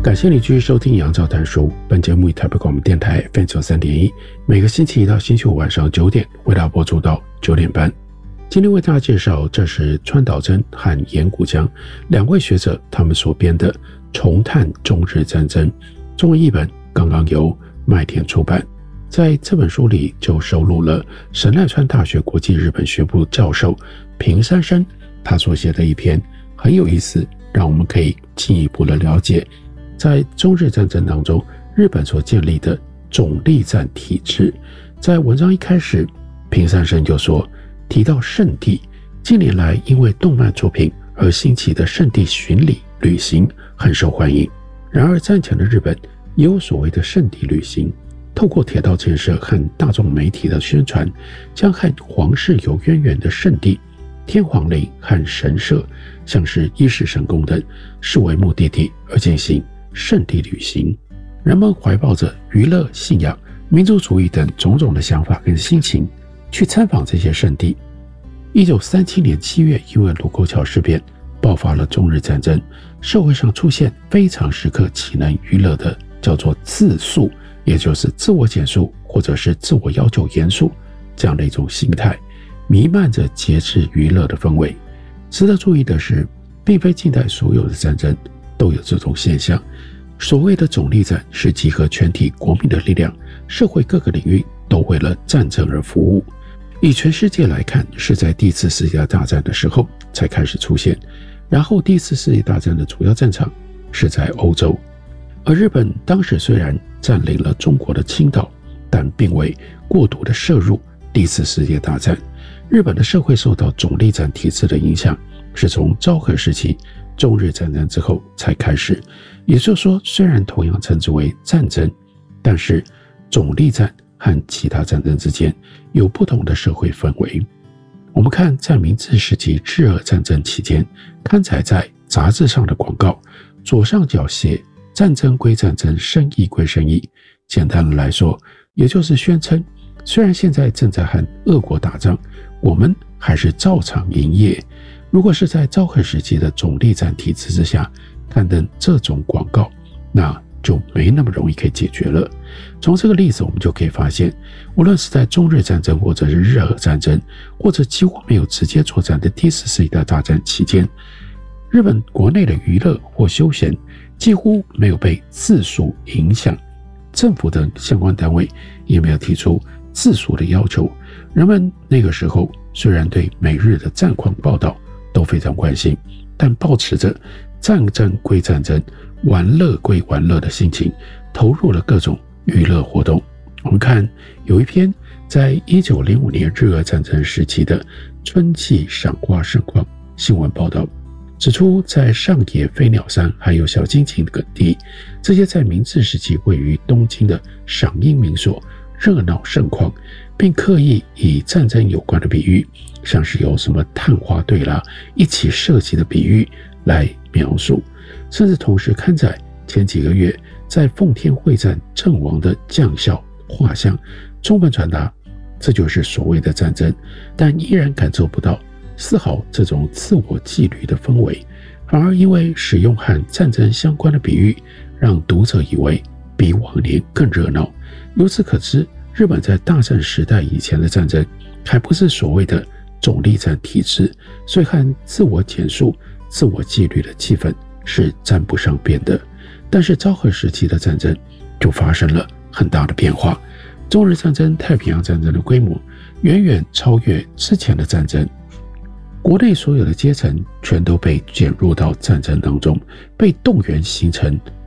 感谢你继续收听杨照谈书，本节目以台北广播电台 FM93.1，每个星期一到星期五晚上9点为大家播出到9点半。今天为大家介绍，这是川岛真和岩谷江两位学者他们所编的《重探中日战争》，中文译本刚刚由麦田出版。在这本书里就收录了神奈川大学国际日本学部教授平山生他所写的一篇很有意思，让我们可以进一步的了解在中日战争当中日本所建立的总力战体制。在文章一开始，平山生就说，提到圣地，近年来因为动漫作品而兴起的圣地巡礼旅行很受欢迎。然而战前的日本也有所谓的圣地旅行，透过铁道建设和大众媒体的宣传，将和皇室有渊源的圣地天皇陵和神社，像是伊势神宫等，视为目的地而进行圣地旅行。人们怀抱着娱乐、信仰、民族主义等种种的想法跟心情去参访这些圣地。1937年7月，因为卢沟桥事变爆发了中日战争，社会上出现非常时刻岂能娱乐的叫做自诉，也就是自我简述或者是自我要求严肃这样的一种心态，弥漫着节制娱乐的氛围。值得注意的是，并非近代所有的战争都有这种现象。所谓的总力战是集合全体国民的力量，社会各个领域都为了战争而服务。以全世界来看，是在第一次世界大战的时候才开始出现，然后第一次世界大战的主要战场是在欧洲。而日本当时虽然占领了中国的青岛，但并未过度的涉入第一次世界大战。日本的社会受到总力战体制的影响，是从昭和时期中日战争之后才开始。也就是说，虽然同样称之为战争，但是总力战和其他战争之间有不同的社会氛围。我们看在明治时期日俄战争期间刊载在杂志上的广告，左上角写战争归战争，生意归生意。简单的来说，也就是宣称虽然现在正在和俄国打仗，我们还是照常营业。如果是在昭和时期的总力战体制之下刊登这种广告，那就没那么容易可以解决了。从这个例子我们就可以发现，无论是在中日战争或者是日俄战争，或者几乎没有直接作战的第一次世界大战期间，日本国内的娱乐或休闲几乎没有被自述影响，政府的相关单位也没有提出自述的要求。人们那个时候虽然对每日的战况报道都非常关心，但抱持着战争归战争，玩乐归玩乐的心情，投入了各种娱乐活动。我们看有一篇在1905年日俄战争时期的春季赏花盛况新闻报道，指出在上野飞鸟山还有小金井等地，这些在明治时期位于东京的赏樱名所热闹盛况，并刻意以战争有关的比喻，像是有什么探花队啦一起射击的比喻来描述，甚至同时刊载前几个月在奉天会战阵亡的将校画像，充分传达这就是所谓的战争，但依然感受不到丝毫这种自我纪律的氛围，反而因为使用和战争相关的比喻，让读者以为比往年更热闹。由此可知，日本在大战时代以前的战争还不是所谓的总力战体制，所以和自我简述、自我纪律的气氛是沾不上边的。但是昭和时期的战争就发生了很大的变化，中日战争、太平洋战争的规模远远超越之前的战争，国内所有的阶层全都被卷入到战争当中，被动员形成